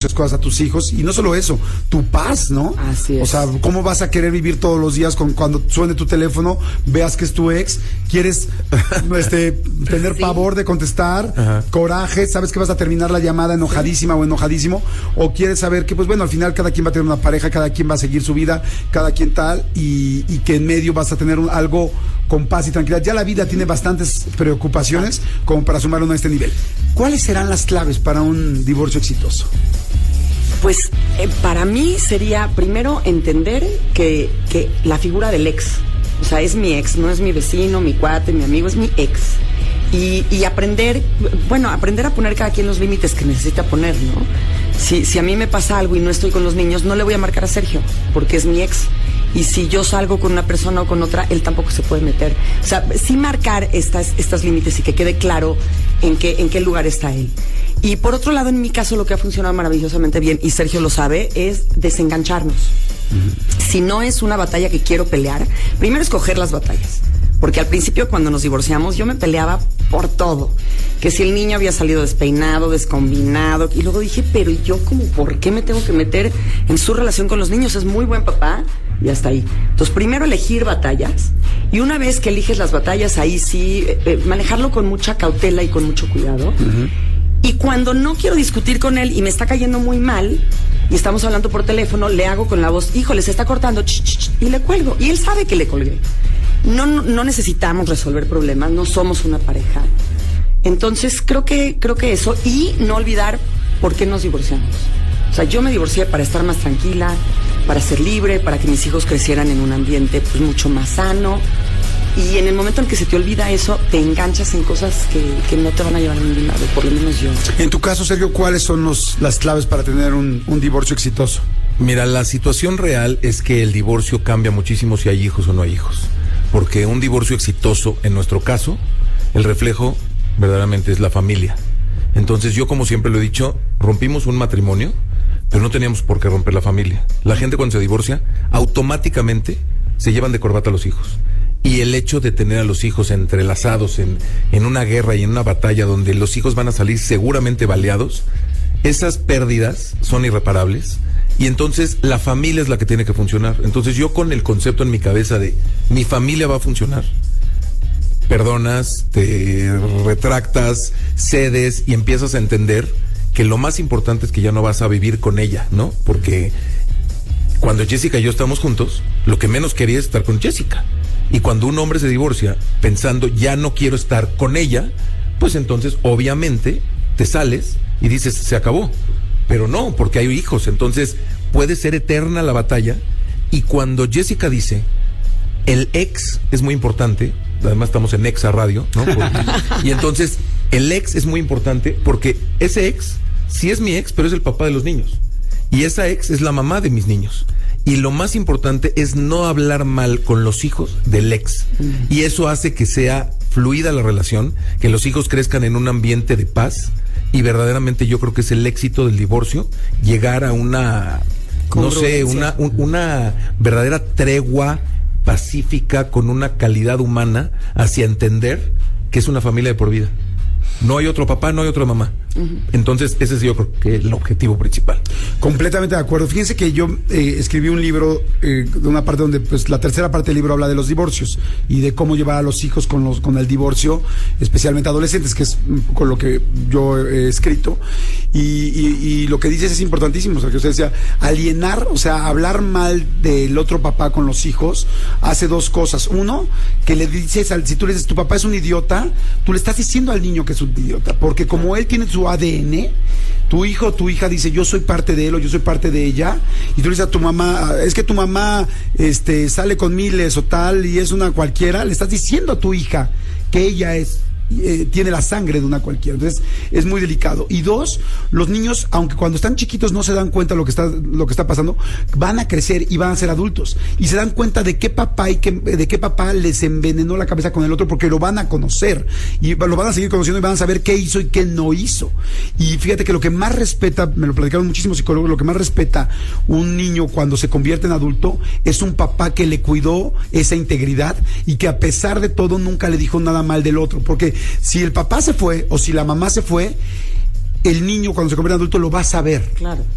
muchas cosas a tus hijos, y no solo eso, tu paz, ¿no? Así es. O sea, ¿cómo vas a querer vivir todos los días cuando suene tu teléfono, veas que es tu ex, quieres tener pavor de contestar, coraje, sabes que vas a terminar la llamada enojadísima o enojadísimo, o quieres saber que, pues bueno, al final cada quien va a tener una pareja, cada quien va a seguir su vida, cada quien tal, y que en medio vas a tener algo con paz y tranquilidad? Ya la vida tiene bastantes preocupaciones como para sumar uno a este nivel. ¿Cuáles serán las claves para un divorcio exitoso? Pues para mí sería primero entender que la figura del ex, o sea, es mi ex, no es mi vecino, mi cuate, mi amigo, es mi ex. Y aprender a poner cada quien los límites que necesita poner, ¿no? Si a mí me pasa algo y no estoy con los niños, no le voy a marcar a Sergio, porque es mi ex. Y si yo salgo con una persona o con otra, él tampoco se puede meter. O sea, sí marcar estas límites y que quede claro en qué lugar está él. Y por otro lado, en mi caso, lo que ha funcionado maravillosamente bien, y Sergio lo sabe, es desengancharnos. Si no es una batalla que quiero pelear, primero escoger las batallas. Porque al principio, cuando nos divorciamos, yo me peleaba por todo. Que si el niño había salido despeinado, descombinado. Y luego dije, pero yo como, ¿por qué me tengo que meter en su relación con los niños? Es muy buen papá y hasta ahí. Entonces, primero elegir batallas. Y una vez que eliges las batallas, ahí sí, manejarlo con mucha cautela y con mucho cuidado. Y cuando no quiero discutir con él y me está cayendo muy mal, y estamos hablando por teléfono, le hago con la voz, híjole, se está cortando, y le cuelgo. Y él sabe que le colgué. No necesitamos resolver problemas, no somos una pareja. Entonces creo que eso, y no olvidar por qué nos divorciamos. O sea, yo me divorcié para estar más tranquila, para ser libre, para que mis hijos crecieran en un ambiente pues mucho más sano. Y en el momento en que se te olvida eso, te enganchas en cosas que no te van a llevar a ningún lado, por lo menos yo. En tu caso, Sergio, ¿cuáles son las claves para tener un divorcio exitoso? Mira, la situación real es que el divorcio cambia muchísimo si hay hijos o no hay hijos. Porque un divorcio exitoso, en nuestro caso, el reflejo verdaderamente es la familia. Entonces yo, como siempre lo he dicho, rompimos un matrimonio, pero no teníamos por qué romper la familia. La gente cuando se divorcia, automáticamente se llevan de corbata a los hijos. Y el hecho de tener a los hijos entrelazados en una guerra y en una batalla donde los hijos van a salir seguramente baleados, esas pérdidas son irreparables. Y entonces la familia es la que tiene que funcionar. Entonces yo, con el concepto en mi cabeza de mi familia va a funcionar, perdonas, te retractas, cedes y empiezas a entender que lo más importante es que ya no vas a vivir con ella, ¿no? Porque cuando Jessica y yo estamos juntos, lo que menos quería es estar con Jessica. Y cuando un hombre se divorcia pensando ya no quiero estar con ella, pues entonces obviamente te sales y dices se acabó. Pero no, porque hay hijos, entonces puede ser eterna la batalla. Y cuando Jessica dice, el ex es muy importante, además estamos en Exa Radio, ¿no? Y entonces el ex es muy importante porque ese ex sí es mi ex, pero es el papá de los niños. Y esa ex es la mamá de mis niños. Y lo más importante es no hablar mal con los hijos del ex. Y eso hace que sea fluida la relación, que los hijos crezcan en un ambiente de paz. Y verdaderamente yo creo que es el éxito del divorcio, llegar a una, no sé, una verdadera tregua pacífica con una calidad humana hacia entender que es una familia de por vida. No hay otro papá, no hay otra mamá. Entonces ese es, yo creo que, el objetivo principal. Completamente de acuerdo. Fíjense que yo escribí un libro de una parte donde, pues, la tercera parte del libro habla de los divorcios y de cómo llevar a los hijos con el divorcio, especialmente adolescentes, que es con lo que yo he escrito. Y lo que dices es importantísimo, o sea, que usted decía, alienar, o sea, hablar mal del otro papá con los hijos hace dos cosas. Uno, que le dices, si tú le dices tu papá es un idiota, tú le estás diciendo al niño que es un idiota, porque como él tiene su ADN, tu hijo o tu hija dice yo soy parte de él o yo soy parte de ella, y tú le dices a tu mamá, es que tu mamá sale con miles o tal y es una cualquiera, le estás diciendo a tu hija que ella tiene la sangre de una cualquiera. Entonces es muy delicado. Y dos, los niños, aunque cuando están chiquitos no se dan cuenta de lo que está pasando, van a crecer y van a ser adultos y se dan cuenta de qué papá de qué papá les envenenó la cabeza con el otro, porque lo van a conocer y lo van a seguir conociendo y van a saber qué hizo y qué no hizo. Y fíjate que lo que más respeta, me lo platicaron muchísimos psicólogos, lo que más respeta un niño cuando se convierte en adulto es un papá que le cuidó esa integridad y que a pesar de todo nunca le dijo nada mal del otro, porque si el papá se fue o si la mamá se fue, el niño cuando se convierte en adulto lo va a saber. Claro.